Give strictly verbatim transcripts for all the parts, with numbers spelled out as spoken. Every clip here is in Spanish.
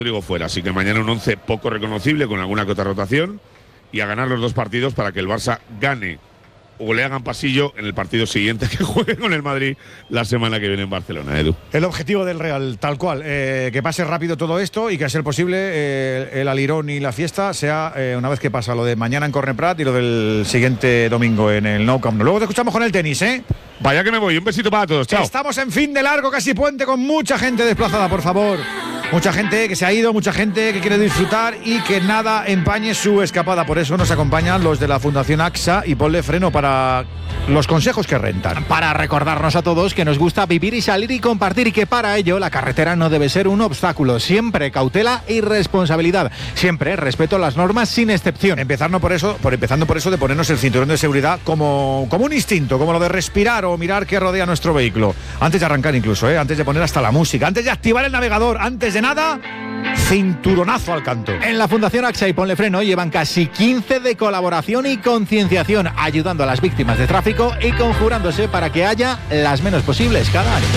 Rodrigo fuera, así que mañana un once poco reconocible con alguna que otra rotación y a ganar los dos partidos para que el Barça gane o le hagan pasillo en el partido siguiente que juegue con el Madrid la semana que viene en Barcelona, Edu. El objetivo del Real, tal cual, eh, que pase rápido todo esto y que a ser posible eh, el alirón y la fiesta sea eh, una vez que pasa lo de mañana en Corne Prat y lo del siguiente domingo en el Nou Camp Nou. Luego te escuchamos con el tenis, ¿eh? Vaya que me voy, un besito para todos, chao. Estamos en fin de largo, casi puente, con mucha gente desplazada, por favor. Mucha gente que se ha ido, mucha gente que quiere disfrutar y que nada empañe su escapada. Por eso nos acompañan los de la Fundación AXA y Ponle Freno para los consejos que rentan. Para recordarnos a todos que nos gusta vivir y salir y compartir y que para ello la carretera no debe ser un obstáculo. Siempre cautela y responsabilidad. Siempre respeto a las normas sin excepción. Empezando por eso, por empezando por eso de ponernos el cinturón de seguridad como, como un instinto, como lo de respirar o mirar qué rodea nuestro vehículo. Antes de arrancar incluso, ¿eh? Antes de poner hasta la música, antes de activar el navegador, antes de nada, cinturonazo al canto. En la Fundación AXA y Ponle Freno llevan casi quince de colaboración y concienciación, ayudando a las víctimas de tráfico y conjurándose para que haya las menos posibles cada año.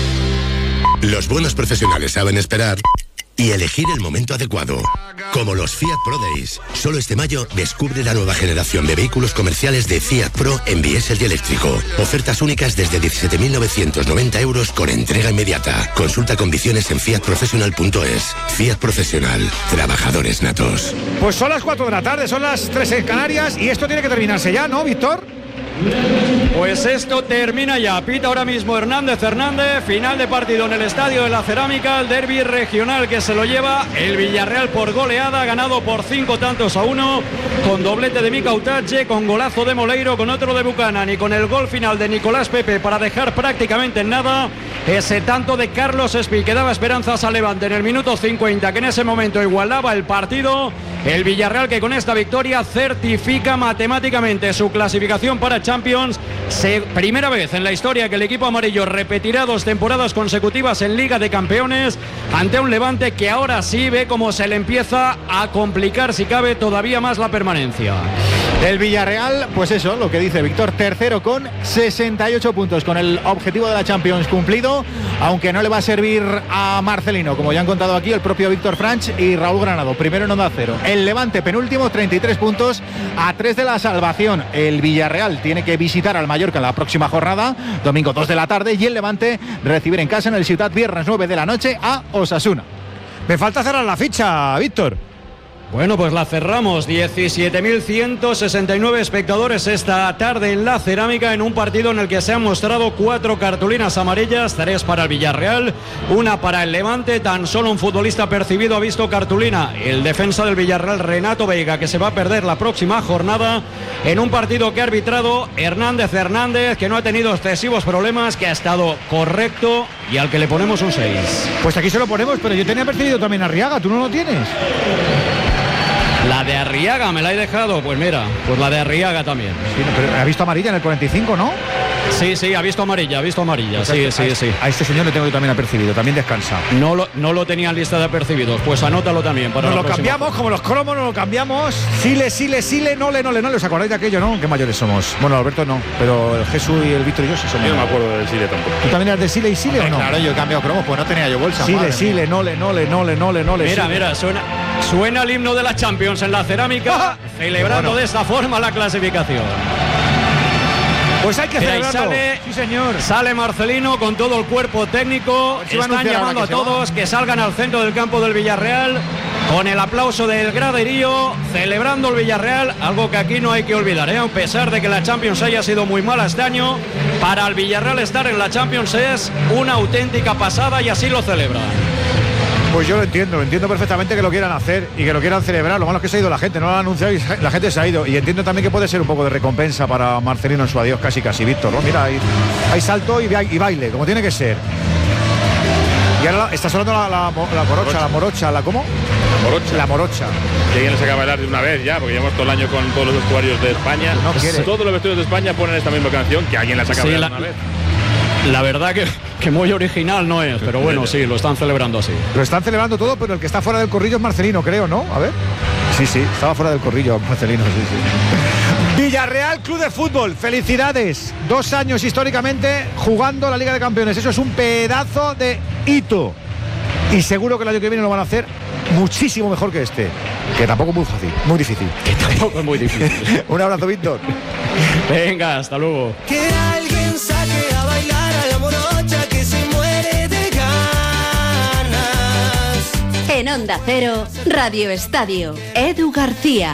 Los buenos profesionales saben esperar y elegir el momento adecuado. Como los Fiat Pro Days. Solo este mayo descubre la nueva generación de vehículos comerciales de Fiat Pro en diésel y eléctrico. Ofertas únicas desde diecisiete mil novecientos noventa euros con entrega inmediata. Consulta condiciones en fiat professional punto es. Fiat Profesional. Trabajadores natos. Pues son las cuatro de la tarde, son las tres en Canarias y esto tiene que terminarse ya, ¿no, Víctor? Pues esto termina ya. Pita ahora mismo Hernández Hernández. Final de partido en el Estadio de la Cerámica. El derbi regional que se lo lleva el Villarreal por goleada, ganado por cinco tantos a uno, con doblete de Mika Utache, con golazo de Moleiro, con otro de Buchanan y con el gol final de Nicolás Pepe para dejar prácticamente en nada ese tanto de Carlos Espí que daba esperanzas al Levante en el minuto cincuenta, que en ese momento igualaba el partido. El Villarreal que con esta victoria certifica matemáticamente su clasificación para Champions. Se, primera vez en la historia que el equipo amarillo repetirá dos temporadas consecutivas en Liga de Campeones ante un Levante que ahora sí ve cómo se le empieza a complicar, si cabe, todavía más la permanencia. El Villarreal, pues eso, lo que dice Víctor, tercero con sesenta y ocho puntos, con el objetivo de la Champions cumplido, aunque no le va a servir a Marcelino, como ya han contado aquí el propio Víctor Franch y Raúl Granado, primero en Onda Cero. El Levante penúltimo, treinta y tres puntos, a tres de la salvación. El Villarreal tiene que visitar al Mallorca en la próxima jornada, domingo dos de la tarde, y el Levante recibir en casa en el Ciutat viernes nueve de la noche a Osasuna. Me falta cerrar la ficha, Víctor. Bueno, pues la cerramos. diecisiete mil ciento sesenta y nueve espectadores esta tarde en la Cerámica, en un partido en el que se han mostrado cuatro cartulinas amarillas, tres para el Villarreal, una para el Levante. Tan solo un futbolista percibido ha visto cartulina, el defensa del Villarreal, Renato Veiga, que se va a perder la próxima jornada en un partido que ha arbitrado Hernández Hernández, que no ha tenido excesivos problemas, que ha estado correcto y al que le ponemos un seis. Pues aquí se lo ponemos, pero yo tenía percibido también a Arriaga, ¿tú no lo tienes? La de Arriaga me la he dejado, pues mira, pues la de Arriaga también. Sí, pero ha visto amarilla en el cuarenta y cinco, ¿no? Sí, sí, ha visto amarilla, ha visto amarilla, pues sí, sí, a, sí. A este señor le tengo yo también apercibido, también descansa. No lo, no lo tenía en lista de apercibidos, pues anótalo también para nos la lo próxima. Cambiamos, como los cromos nos lo cambiamos. Sile, Sile, Sile, Nole, Nole, Nole. ¿Os acordáis de aquello, no? Qué mayores somos. Bueno, Alberto no, pero el Jesús y el Víctor y yo sí somos. Yo no me acuerdo del Sile tampoco. ¿Tú también eras de Sile y Sile eh, o no? Claro, yo he cambiado cromos, pues no tenía yo bolsa. Sile, Sile, Nole, Nole, Nole, Nole, Nole. Mira, Sile. mira, suena, suena el himno de la Champions en la Cerámica, celebrando bueno. de esta forma la clasificación. Pues hay que Mira, y celebrarlo. sale, sí, señor. Sale Marcelino con todo el cuerpo técnico. Si Están llamando a todos que salgan al centro del campo del Villarreal con el aplauso del graderío, celebrando el Villarreal, algo que aquí no hay que olvidar, ¿eh? A pesar de que la Champions haya sido muy mala este año, para el Villarreal estar en la Champions es una auténtica pasada y así lo celebran. Pues yo lo entiendo, lo entiendo perfectamente que lo quieran hacer y que lo quieran celebrar. Lo malo es que se ha ido la gente, no lo han anunciado y la gente se ha ido. Y entiendo también que puede ser un poco de recompensa para Marcelino en su adiós, casi casi, Víctor, ¿no? Mira, hay, hay salto y, y baile, como tiene que ser. Y ahora está sonando la, la, la morocha, la morocha, ¿la cómo? La morocha. La morocha. Que alguien les saca a bailar de una vez ya, porque llevamos todo el año con todos los vestuarios de España. No quiere. Todos los vestuarios de España ponen esta misma canción, que alguien la saca a Sí, bailar la, de una vez. La verdad que, que muy original no es, pero bueno, sí, lo están celebrando así. Lo están celebrando todo, pero el que está fuera del corrillo es Marcelino, creo, ¿no? A ver. Sí, sí, estaba fuera del corrillo Marcelino, sí, sí. Villarreal Club de Fútbol, felicidades. Dos años históricamente jugando la Liga de Campeones. Eso es un pedazo de hito. Y seguro que el año que viene lo van a hacer muchísimo mejor que este, que tampoco es muy fácil, muy difícil. Que tampoco es muy difícil. Un abrazo, Víctor. Venga, hasta luego. Que alguien saque a bailar a la morocha que se muere de ganas. En Onda Cero, Radio Estadio, Edu García.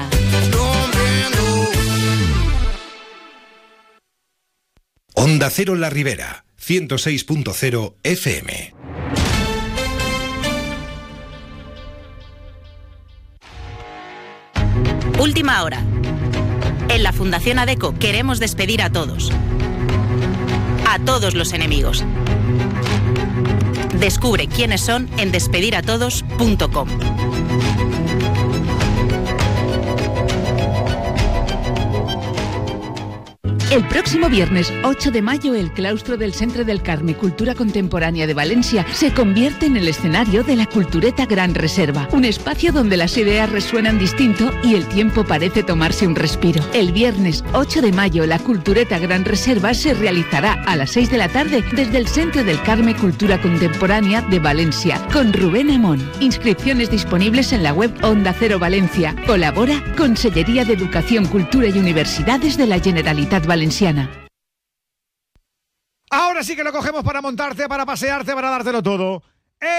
Onda Cero La Ribera, ciento seis punto cero F M. Última hora. En la Fundación ADECO queremos despedir a todos. A todos los enemigos. Descubre quiénes son en despedir a todos punto com. El próximo viernes ocho de mayo, el claustro del Centre del Carme Cultura Contemporánea de Valencia se convierte en el escenario de la Cultureta Gran Reserva, un espacio donde las ideas resuenan distinto y el tiempo parece tomarse un respiro. El viernes ocho de mayo, la Cultureta Gran Reserva se realizará a las seis de la tarde desde el Centre del Carme Cultura Contemporánea de Valencia, con Rubén Amón. Inscripciones disponibles en la web Onda Cero Valencia. Colabora Consellería de Educación, Cultura y Universidades de la Generalitat Valenciana. Ahora sí que lo cogemos para montarte, para pasearte, para dártelo todo.